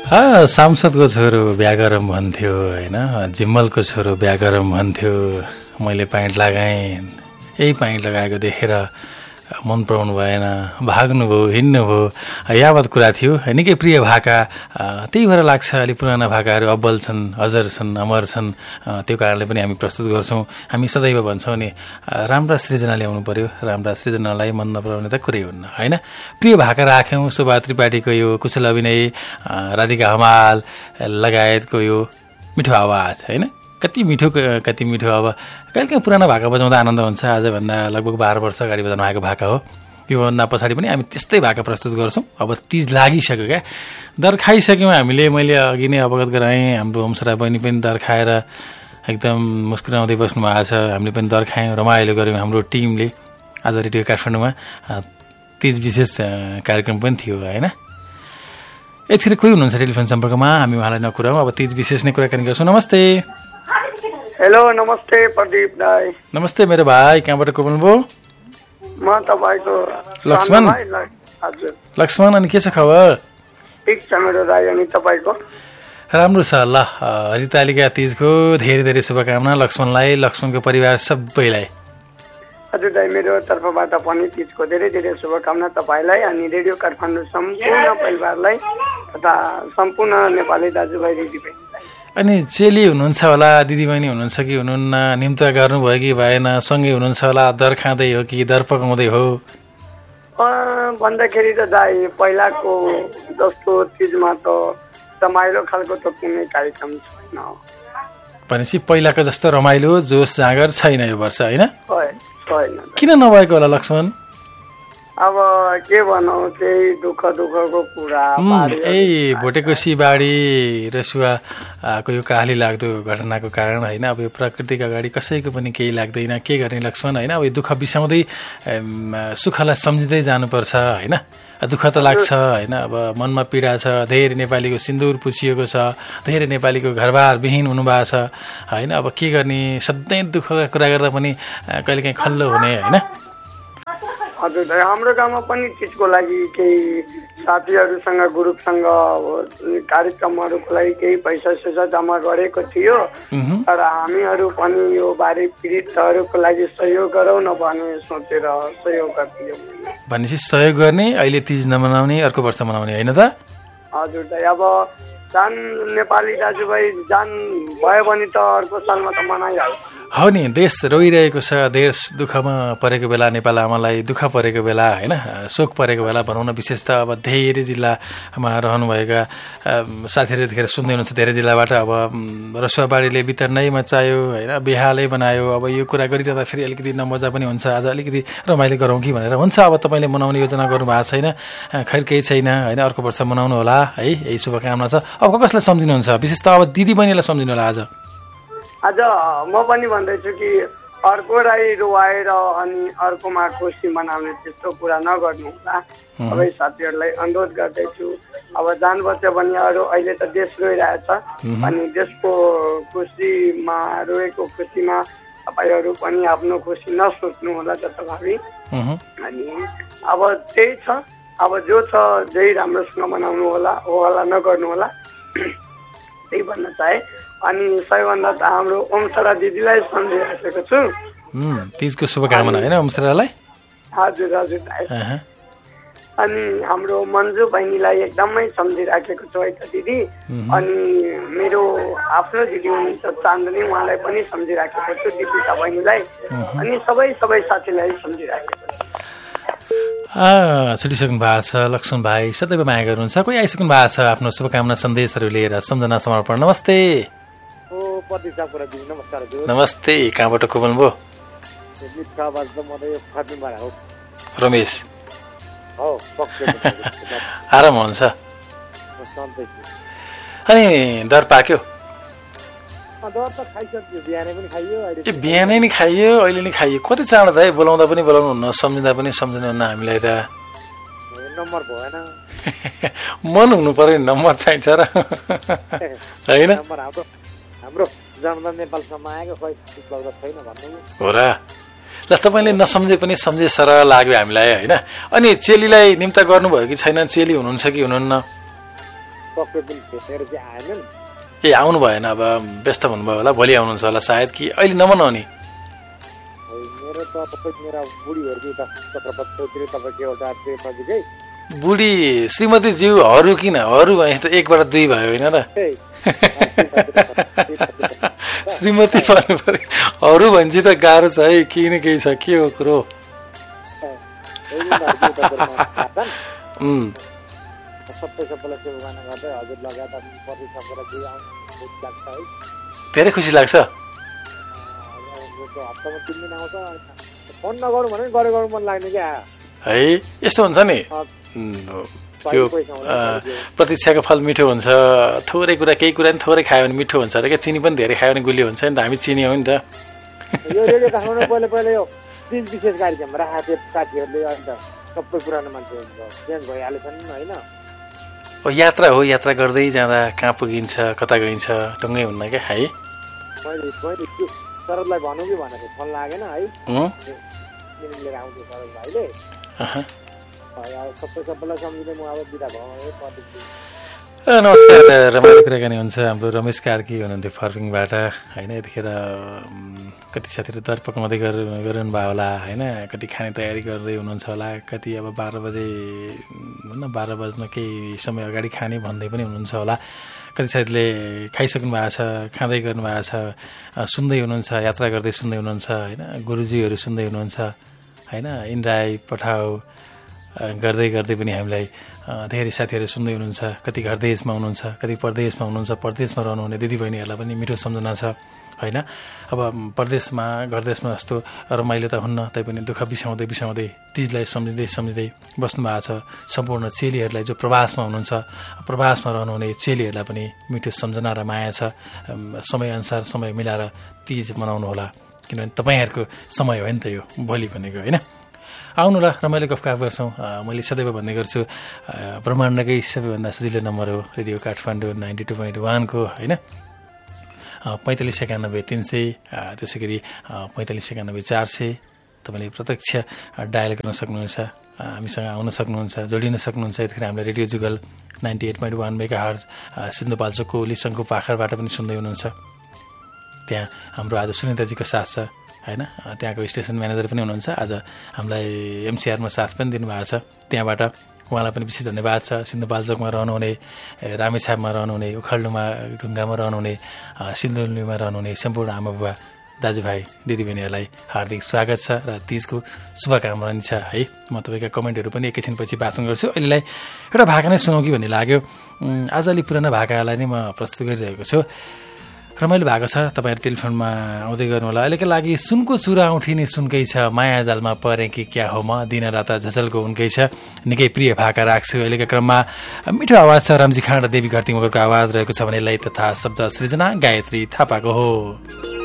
सांसदको छोरो व्यागरम भन्थ्यो होइन, जिम्मलको छोरो व्यागरम भन्थ्यो। मैले पाइन्ट लगाएँ, यही पाइन्ट लगाएको देखेर मन पराउनु भएन, भाग्नुभयो, हिँड्नुभयो। यावत कुरा थियो, निकै प्रिय भाका। त्यही भएर लाग्छ अलि पुराना भाकाहरू अब्बल छन्, अजर छन्, अमर छन्। त्यो कारणले पनि हामी प्रस्तुत गर्छौँ। हामी सदैव भन्छौँ नि, राम्रा सृजना ल्याउनु पर्यो, राम्रा सृजनालाई मन नपराउने त कुरै हुन्न होइन। प्रिय भाका राख्यौँ। शोभा त्रिपाठीको यो कुशल अभिनय, राधिका हमाल लगायतको यो मिठो आवाज होइन, कति मिठो अब कहिलेकाहीँ पुरानो भाका बजाउँदा आनन्द हुन्छ। आजभन्दा लगभग 12 वर्ष अगाडि बजाउनु भएको भाका हो। योभन्दा पछाडि पनि हामी त्यस्तै भाका प्रस्तुत गर्छौँ। अब तीज लागिसक्यो क्या, दर खाइसक्यौँ हामीले। मैले अघि नै अवगत गराएँ, हाम्रो ओमसरा बहिनी पनि दर खाएर एकदम मुस्कुराउँदै बस्नु भएको छ। हामीले पनि दर खायौँ, रमाइलो गऱ्यौँ हाम्रो टिमले। आज रेडियो काठमाडौँमा तीज विशेष कार्यक्रम पनि थियो होइन। यतिखेर कोही हुनुहुन्छ टेलिफोन सम्पर्कमा, हामी उहाँलाई नकुराउँ। अब तीज विशेष नै कुराकानी गर्छौँ। नमस्ते। हेलो, नमस्ते प्रदीप दाई। नमस्ते मेरो भाइ, कहाँबाट को बोल्नुभयो? म तपाईँको लक्ष्मण। हजुर लक्ष्मण, अनि के छ खबर? ठिक छ मेरो दाई, अनि तपाईँको? राम्रो छ। ल, हरितालिका तीजको धेरै धेरै शुभकामना लक्ष्मणलाई, लक्ष्मणको परिवार सबैलाई। हजुर दाई, मेरो तर्फबाट पनि तीजको धेरै धेरै शुभकामना तपाईँलाई अनि रेडियो काठमाडौँ सम्पूर्ण परिवारलाई तथा सम्पूर्ण नेपाली दाजुभाइ दिदीबहिनी। अनि चेली हुनुहुन्छ होला, दिदीबहिनी हुनुहुन्छ कि हुनुहुन्न? निम्ता गर्नुभयो कि भएन? सँगै हुनुहुन्छ होला, दर खाँदै हो कि दर पकाउँदै हो? भन्दाखेरि त दाई पहिलाको जस्तो तीजमा त रमाइलो खालको त कुनै कार्यक्रम छैन। भनेपछि पहिलाको जस्तो रमाइलो जोस जाँगर छैन यो वर्ष होइन? छैन। किन नभएको होला लक्ष्मण? अब के भनौँ, त्यही दुःखको कुरा। भोटेकोसी बाढी रसुवाको यो काली लाग्दो घटनाको कारण होइन। अब यो प्रकृतिको अगाडि कसैको पनि केही लाग्दैन। के गर्ने लक्ष्मण होइन? अब यो दुःख बिसाउँदै सुखलाई सम्झिँदै जानुपर्छ होइन। दुःख त लाग्छ होइन। अब मनमा पीडा छ। धेरै नेपालीको सिन्दुर पुछिएको छ, धेरै नेपालीको घरबार विहीन हुनुभएको छ होइन। अब के गर्ने, सधैँ दुःखका कुरा गर्दा पनि कहिलेकाहीँ खल्लो हुने होइन। हजुर दाइ, हाम्रो गाउँमा पनि त्यसको लागि केही साथीहरूसँग ग्रुपसँग कार्यक्रमहरूको लागि केही पैसा जम्मा गरेको थियो। तर हामीहरू पनि यो बाढी पीडितहरूको लागि सहयोग गरौँ न भने सोचेर सहयोग गरिदियौँ। भनेपछि सहयोग गर्ने, अहिले तीज नमनाउने, अर्को वर्ष मनाउने होइन त? हजुर दाइ, अब जान नेपाली दाजुभाइ जान भयो भने त अर्को सालमा त मनाइहाल्छ। हो नि, देश रोइरहेको छ। देश दुःखमा परेको बेला, नेपाल आमालाई दुःख परेको बेला होइन, शोक परेको बेला भनौँ न। विशेष त अब धेरै जिल्लामा रहनुभएका साथीहरू यतिखेर सुन्दै हुनुहुन्छ धेरै जिल्लाबाट। अब रसुवाबाढीले वितर नै मचायो होइन, बेहालै बनायो। अब यो कुरा गरिरहँदा फेरि अलिकति नमजा पनि हुन्छ। आज अलिकति रमाइलो गरौँ कि भनेर हुन्छ। अब तपाईँले मनाउने योजना गर्नुभएको छैन, खैर केही छैन होइन। अर्को वर्ष मनाउनु होला है, यही शुभकामना छ। अब कसलाई सम्झिनुहुन्छ? विशेष त अब दिदी बहिनीलाई सम्झिनु होला। आज म पनि भन्दैछु कि अर्को राई रुवाएर अनि अर्कोमा खुसी मनाउने त्यस्तो कुरा नगर्नु होला। सबै साथीहरूलाई अनुरोध गर्दैछु। अब जान बच्यो भने अरू अहिले त देश रोइरहेछ अनि देशको खुसीमा रोएको खुसीमा तपाईँहरू पनि आफ्नो खुसी नसोच्नु होला जताभावी। अनि अब त्यही छ, अब जो छ त्यही राम्रोसँग मनाउनु होला, हो होला नगर्नु होला, त्यही भन्न चाहे। अनि सबैभन्दा त हाम्रो ओमसरा दिदीलाई सम्झिराखेको छु। तीजको शुभकामना होइन ओमसरालाई। हजुर हजुर दाइ। अनि हाम्रो मन्जु बहिनीलाई एकदमै सम्झिराखेको छु है त दिदी। अनि मेरो आफ्नो दिदी हुनुहुन्छ चान्दनी, उहाँलाई पनि सम्झिराखेको छु, दिपिका बहिनीलाई। अनि सबै साथीलाई सम्झिराखेको छु। छुटिसक्नु भएको छ लक्ष्मण भाइ, सदैव माया गर्नुहुन्छ। कोही आइसक्नु भएको छ आफ्नो शुभकामना सन्देशहरू लिएर, सम्झना समर्पण। नमस्ते। नमस्ते, कहाँबाट को बोल्नुभयो? रमेश। आराम हुन्छ? अनि दर पाक्यो? बिहानै नि खाइयो, अहिले नि खाइयो। कति चाँडो त है, बोलाउँदा पनि बोलाउनु हुन्न, सम्झिँदा पनि सम्झिनुहुन्न हामीलाई त। नम्बर भएन, मन हुनु पर्यो, नम्बर चाहिन्छ र होइन? हाम्रो जनता नेपालसम्म आएको खै छैन भन्नु हो र। ल, तपाईँले नसम्झे पनि सम्झे सरह लाग्यो हामीलाई होइन। अनि चेलीलाई निम्ता गर्नुभयो कि छैन? चेली हुनुहुन्छ कि हुनुहुन्न? पक्कै पनि भेटेर चाहिँ आएनन्। ए आउनु भएन, अब व्यस्त हुनुभयो होला, भोलि आउनुहुन्छ होला सायद कि अहिले नमनाउने? मेरो त तपाईँ मेरा बुढीहरूको उता पत्रपत्रतिर तपाईँको एउटा नजिकै बुढी श्रीमतीज्यूहरू किन अरू भने त एकबाट दुई भयो होइन र? श्रीमती भन्नु पर्यो, अरू भन्छ त गाह्रो छ है, केही न केही छ, के हो कुरो? सबैलाई शुभकामना गर्दै हजुर लगायत पछि सबैलाई लाग्छ है। धेरै खुसी लाग्छ। हप्तामा 3 दिन आउँछ, फोन नगरौँ भने गरे गरौँ मन लाग्ने क्या है। यस्तो हुन्छ नि, यो प्रतीक्षाको फल मिठो हुन्छ। थोरै कुरा, केही कुरा नि थोरै खायो भने मिठो हुन्छ अरे क्या, चिनी पनि धेरै खायो भने गुलियो हुन्छ नि त। हामी चिनी हो नि त। यो रेडियो काठमाडौँ पहिले यो दिन विशेष कार्यक्रम राखेको थियो साथीहरूले, अन्त सबै पुरानो मान्छे चेन्ज भइहालेछन् होइन। यात्रा हो, यात्रा गर्दै जाँदा कहाँ पुगिन्छ, कता गइन्छ टुङ्गै हुन्न क्या है। मैले त्यो शरदलाई भनौँ कि भनेको फोन लागेन है, लिएर आउँछु शरद भाइले। सबैलाई सम्झिँदै म अब बिदा भयो। नमस्कार, रमाइलो कुराकानी हुन्छ। हाम्रो रमेश कार्की हुनुहुन्थ्यो फर्पिङबाट होइन। यतिखेर कति साथीहरू दर पकाउँदै गर्नु भयो होला होइन, कति खाने तयारी गर्दै हुनुहुन्छ होला, कति अब 12 बजे होइन 12 बज्न केही समय अगाडि खाने भन्दै पनि हुनुहुन्छ होला। कति साथीले खाइसक्नु भएको छ, खाँदै गर्नुभएको छ, सुन्दै हुनुहुन्छ, यात्रा गर्दै सुन्दै हुनुहुन्छ होइन। गुरुजीहरू सुन्दै हुनुहुन्छ होइन। इन्ड्राई पठाउ गर्दै गर्दै पनि हामीलाई धेरै साथीहरू सुन्दै हुनुहुन्छ। कति घर देशमा हुनुहुन्छ, कति परदेशमा हुनुहुन्छ। परदेशमा रहनुहुने दिदीबहिनीहरूलाई पनि मिठो सम्झना छ होइन। अब परदेशमा घरदेशमा जस्तो रमाइलो त हुन्न, तैपनि दुःख बिसाउँदै तिजलाई सम्झिँदै बस्नु भएको छ। सम्पूर्ण चेलीहरूलाई जो प्रवासमा हुनुहुन्छ, प्रवासमा रहनुहुने चेलीहरूलाई पनि मिठो सम्झना र माया छ। समयअनुसार समय मिलाएर तिज मनाउनु होला, किनभने तपाईँहरूको समय हो नि त यो भोलि भनेको होइन। आउनु ल, रमाइलो गफगाफ गर्छौँ। मैले सदैव भन्ने गर्छु, ब्रह्माण्डकै सबैभन्दा सजिलो नम्बर हो रेडियो काठमाडौँ 92.1 को होइन। 45 91 300, त्यसै गरी 45 91 400 तपाईँले प्रत्यक्ष डायल गर्न सक्नुहुन्छ, हामीसँग आउन सक्नुहुन्छ, जोडिन सक्नुहुन्छ। यतिखेर हामीलाई रेडियो जुगल 98.1 मेगाहर्ज सिन्धुपाल्चोक कोली शङ्कु पाखरबाट पनि सुन्दै हुनुहुन्छ। त्यहाँ हाम्रो आज सुनिताजीको साथ छ होइन। त्यहाँको स्टेसन म्यानेजर पनि हुनुहुन्छ, आज हामीलाई एमसिआरमा साथ पनि दिनुभएको छ। त्यहाँबाट उहाँलाई पनि विशेष धन्यवाद छ। सिन्धुपाल्चोकमा रहनुहुने, रामेछापमा रहनुहुने, उखल्डुमा ढुङ्गामा रहनुहुने, सिन्धुलीमा रहनुहुने सम्पूर्ण आमा बुबा दाजुभाइ दिदीबहिनीहरूलाई हार्दिक स्वागत छ र तिजको शुभकामना पनि छ है। म तपाईँका कमेन्टहरू पनि एकैछिनपछि वाचन गर्छु। अहिलेलाई एउटा भाका नै सुनौँ कि भन्ने लाग्यो। आज अलिक पुरानो भाकालाई नै म प्रस्तुत गरिरहेको छु। रमाइलो भएको छ, तपाईँहरू टेलिफोनमा आउँदै गर्नु होला। अहिलेका लागि सुनको चुरा औँठी नि सुनकै छ, माया जालमा परे कि क्या हो म, दिन राता झझलको उनकै छ। निकै प्रिय भाका राख्छु। अहिलेका क्रममा मिठो आवाज छ, रामजी खाँड र देवी घरती मगरको आवाज रहेको छ भने लय तथा शब्द सृजना गायत्री थापाको हो।